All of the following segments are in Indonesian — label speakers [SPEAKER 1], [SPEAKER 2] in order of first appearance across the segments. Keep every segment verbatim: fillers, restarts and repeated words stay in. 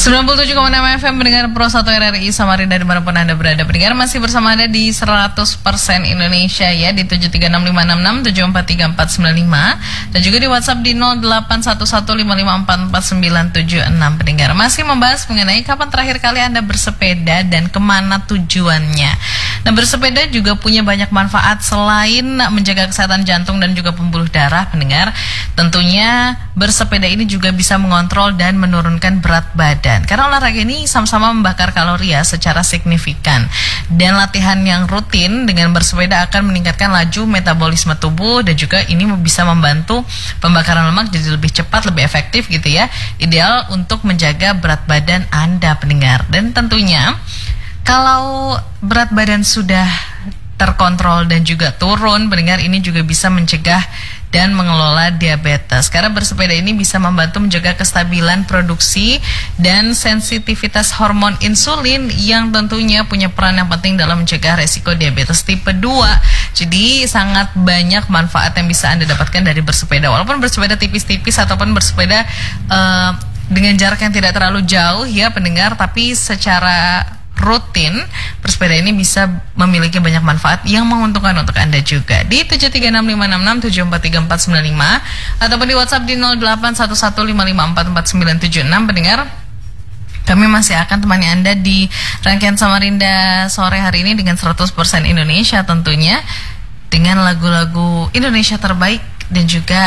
[SPEAKER 1] sembilan puluh tujuh koma enam F M pendengar Pro satu R R I Samarinda dimanapun Anda berada. Pendengar masih bersama Anda di seratus persen Indonesia ya, di tujuh tiga enam lima enam enam tujuh empat tiga empat sembilan lima dan juga di WhatsApp di nol delapan satu satu lima lima empat empat sembilan tujuh enam. Pendengar masih membahas mengenai kapan terakhir kali Anda bersepeda dan kemana tujuannya. Nah, bersepeda juga punya banyak manfaat selain menjaga kesehatan jantung dan juga pembuluh darah. Pendengar, tentunya bersepeda ini juga bisa mengontrol dan menurunkan berat badan. Karena olahraga ini sama-sama membakar kalori ya secara signifikan. Dan latihan yang rutin dengan bersepeda akan meningkatkan laju metabolisme tubuh dan juga ini bisa membantu pembakaran lemak jadi lebih cepat, lebih efektif gitu ya. Ideal untuk menjaga berat badan Anda, pendengar. Dan tentunya kalau berat badan sudah terkontrol dan juga turun, pendengar, ini juga bisa mencegah dan mengelola diabetes. Karena bersepeda ini bisa membantu menjaga kestabilan produksi dan sensitivitas hormon insulin yang tentunya punya peran yang penting dalam mencegah resiko diabetes tipe dua. Jadi sangat banyak manfaat yang bisa Anda dapatkan dari bersepeda. Walaupun bersepeda tipis-tipis ataupun bersepeda uh, dengan jarak yang tidak terlalu jauh ya pendengar, tapi secara rutin bersepeda ini bisa memiliki banyak manfaat yang menguntungkan untuk Anda juga. Di tujuh tiga enam lima enam enam tujuh empat tiga empat sembilan lima ataupun di WhatsApp di nol delapan satu satu lima lima empat empat sembilan tujuh enam. Pendengar, kami masih akan temani Anda di rangkaian Samarinda sore hari ini dengan seratus persen Indonesia, tentunya dengan lagu-lagu Indonesia terbaik dan juga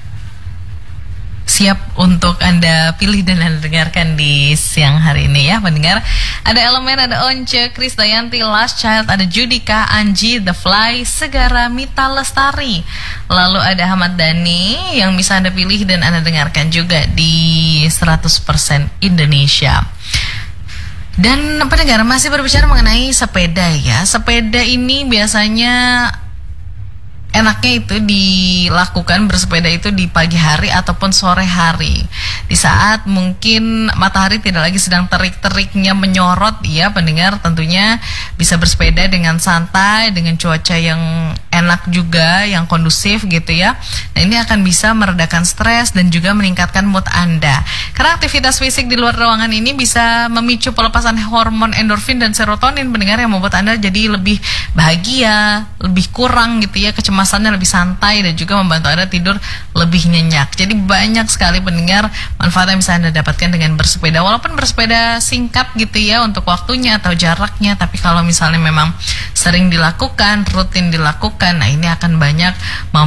[SPEAKER 1] siap untuk Anda pilih dan Anda dengarkan di siang hari ini ya pendengar. Ada Elemen, ada Once, Krisdayanti, Last Child, ada Judika, Anji, The Fly, Segara, Mita Lestari. Lalu ada Ahmad Dhani yang bisa Anda pilih dan Anda dengarkan juga di seratus persen Indonesia. Dan pendengar masih berbicara mengenai sepeda ya. Sepeda ini biasanya enaknya itu dilakukan bersepeda itu di pagi hari ataupun sore hari, di saat mungkin matahari tidak lagi sedang terik-teriknya menyorot ya pendengar. Tentunya bisa bersepeda dengan santai, dengan cuaca yang enak juga, yang kondusif gitu ya. Nah, ini akan bisa meredakan stres dan juga meningkatkan mood Anda. Karena aktivitas fisik di luar ruangan ini bisa memicu pelepasan hormon endorfin dan serotonin pendengar, yang membuat Anda jadi lebih bahagia, lebih kurang gitu ya kecemasan, lebih santai dan juga membantu Anda tidur lebih nyenyak. Jadi banyak sekali pendengar manfaat yang bisa Anda dapatkan dengan bersepeda. Walaupun bersepeda singkat gitu ya untuk waktunya atau jaraknya, tapi kalau misalnya memang sering dilakukan, rutin dilakukan, nah ini akan banyak